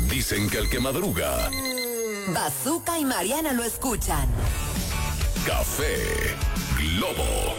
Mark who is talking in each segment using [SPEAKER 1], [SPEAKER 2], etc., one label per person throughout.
[SPEAKER 1] Dicen que el que madruga,
[SPEAKER 2] Bazooka y Mariana lo escuchan.
[SPEAKER 1] Café Globo.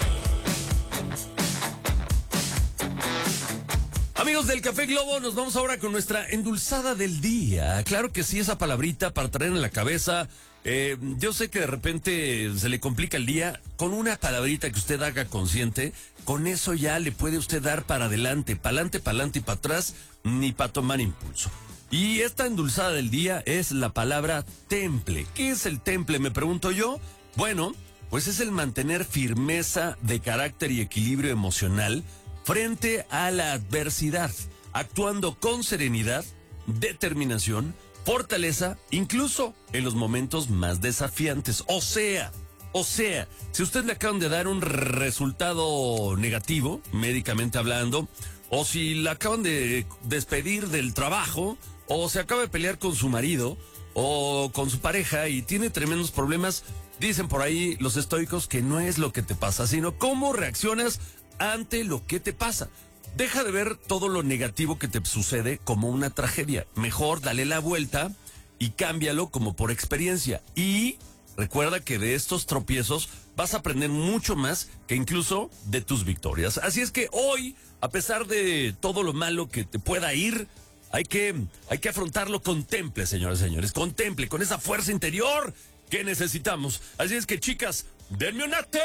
[SPEAKER 3] Amigos del Café Globo, nos vamos ahora con nuestra endulzada del día. Claro que sí, esa palabrita para traer en la cabeza. Yo sé que de repente se le complica el día. Con una palabrita que usted haga consciente, con eso ya le puede usted dar para adelante, pa'lante y para atrás, ni para tomar impulso. Y esta endulzada del día es la palabra temple. ¿Qué es el temple? Me pregunto yo. Bueno, pues es el mantener firmeza de carácter y equilibrio emocional frente a la adversidad, actuando con serenidad, determinación, fortaleza, incluso en los momentos más desafiantes. O sea, si usted le acaban de dar un resultado negativo, médicamente hablando, o si la acaban de despedir del trabajo, o se acaba de pelear con su marido, o con su pareja y tiene tremendos problemas, dicen por ahí los estoicos que no es lo que te pasa, sino cómo reaccionas ante lo que te pasa. Deja de ver todo lo negativo que te sucede como una tragedia. Mejor dale la vuelta y cámbialo como por experiencia. Y recuerda que de estos tropiezos vas a aprender mucho más que incluso de tus victorias. Así es que hoy, a pesar de todo lo malo que te pueda ir, hay que afrontarlo con temple, señoras y señores. Con temple, con esa fuerza interior que necesitamos. Así es que, chicas, denme una T.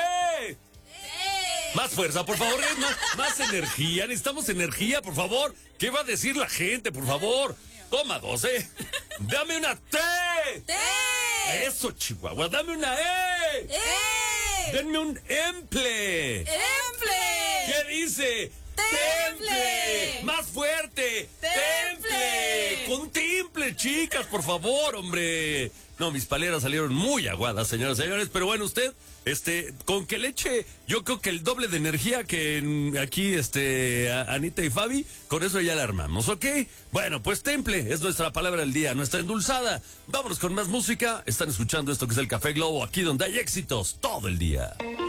[SPEAKER 3] Más fuerza, por favor, más energía. Necesitamos energía, por favor. ¿Qué va a decir la gente, por favor? Toma 12. Dame una T. Eso, Chihuahua. Dame una E. Denme un emple. ¿Qué dice? ¡Temple! ¡Más fuerte! ¡Temple! ¡Contemple, chicas, por favor, hombre! No, mis paleras salieron muy aguadas, señoras y señores, pero bueno, usted, con que le eche, yo creo que el doble de energía que aquí, Anita y Fabi, con eso ya la armamos, ¿ok? Bueno, pues temple, es nuestra palabra del día, nuestra endulzada. Vámonos con más música. Están escuchando esto que es el Café Globo, aquí donde hay éxitos todo el día.